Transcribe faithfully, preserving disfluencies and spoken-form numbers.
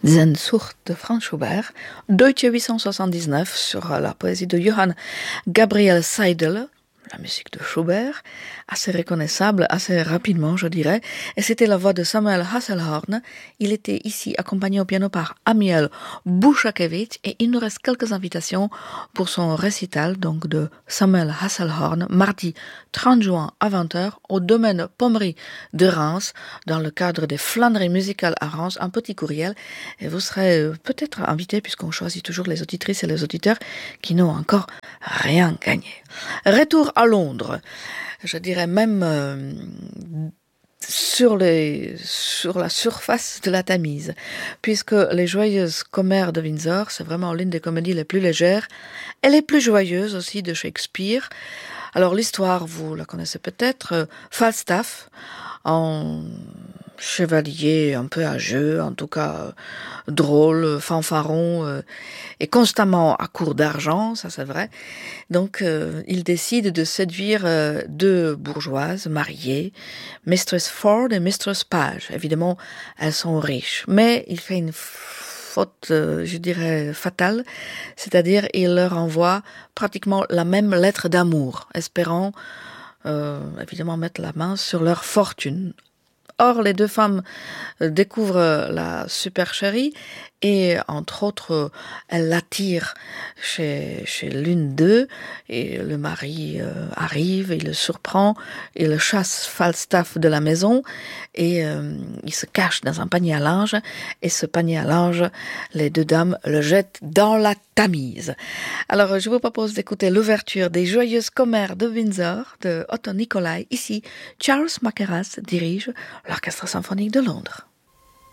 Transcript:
Sehnsucht de Franz Schubert, Deutsche huit cent soixante-dix-neuf, sur la poésie de Johann Gabriel Seidel, la musique de Schubert, assez reconnaissable, assez rapidement, je dirais, et c'était la voix de Samuel Hasselhorn. Il était ici accompagné au piano par Amiel Bouchakevich, et il nous reste quelques invitations pour son récital, donc de Samuel Hasselhorn, mardi trente juin à vingt heures, au domaine Pommery de Reims, dans le cadre des Flâneries musicales à Reims, un petit courriel, et vous serez peut-être invité, puisqu'on choisit toujours les auditrices et les auditeurs qui n'ont encore rien gagné. Retour à Londres, je dirais même euh, sur, les, sur la surface de la Tamise, puisque Les Joyeuses Commères de Windsor, c'est vraiment l'une des comédies les plus légères et les plus joyeuses aussi de Shakespeare. Alors l'histoire, vous la connaissez peut-être, euh, Falstaff, en chevalier un peu âgeux, en tout cas euh, drôle, fanfaron, euh, et constamment à court d'argent, ça c'est vrai. Donc euh, il décide de séduire euh, deux bourgeoises mariées, Mistress Ford et Mistress Page. Évidemment, elles sont riches, mais il fait une faute, euh, je dirais, fatale, c'est-à-dire il leur envoie pratiquement la même lettre d'amour, espérant euh, évidemment mettre la main sur leur fortune. Or, les deux femmes découvrent la supercherie et, entre autres, elles l'attirent chez, chez l'une d'eux et le mari euh, arrive, il le surprend, il le chasse Falstaff de la maison et euh, il se cache dans un panier à linge et ce panier à linge, les deux dames le jettent dans la Tamise. Alors, je vous propose d'écouter l'ouverture des Joyeuses Commères de Windsor de Otto Nicolai. Ici, Charles Mackerras dirige l'Orchestre symphonique de Londres.